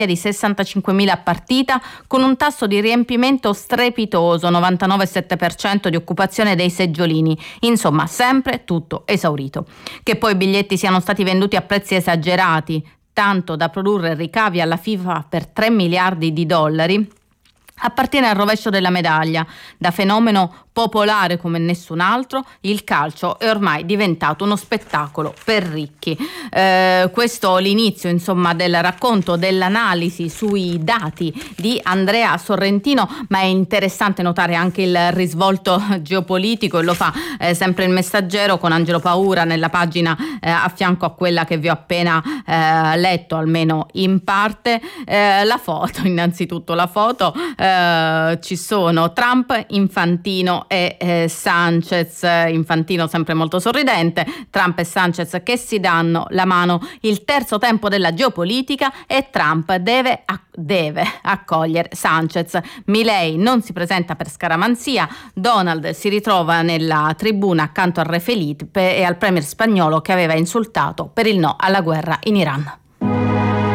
di 65.000 a partita, con un tasso di riempimento strepitoso, 99,7% di occupazione dei seggiolini. Insomma, sempre tutto esaurito. Che poi i biglietti siano stati venduti a prezzi esagerati, tanto da produrre ricavi alla FIFA per 3 miliardi di dollari, appartiene al rovescio della medaglia. Da fenomeno popolare come nessun altro, il calcio è ormai diventato uno spettacolo per ricchi. Questo l'inizio, insomma, del racconto, dell'analisi sui dati di Andrea Sorrentino, ma è interessante notare anche il risvolto geopolitico, e lo fa sempre il Messaggero con Angelo Paura nella pagina a fianco a quella che vi ho appena letto, almeno in parte. La foto, innanzitutto la foto, ci sono Trump, Infantino e Sanchez. Infantino sempre molto sorridente, Trump e Sanchez che si danno la mano. Il terzo tempo della geopolitica, e Trump deve accogliere Sanchez. Milei non si presenta per scaramanzia, Donald si ritrova nella tribuna accanto al re Felipe e al premier spagnolo che aveva insultato per il no alla guerra in Iran.